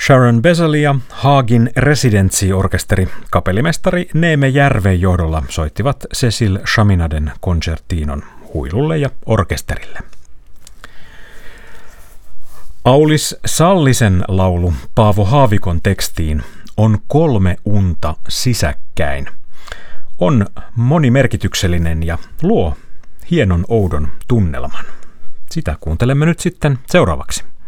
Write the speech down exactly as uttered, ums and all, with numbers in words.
Sharon Bezel ja Haagin Residency-orkesteri kapellimestari Neeme Järven johdolla soittivat Cecil Chaminaden konserttiinon huilulle ja orkesterille. Aulis Sallisen laulu Paavo Haavikon tekstiin On kolme unta sisäkkäin on monimerkityksellinen ja luo hienon oudon tunnelman. Sitä kuuntelemme nyt sitten seuraavaksi.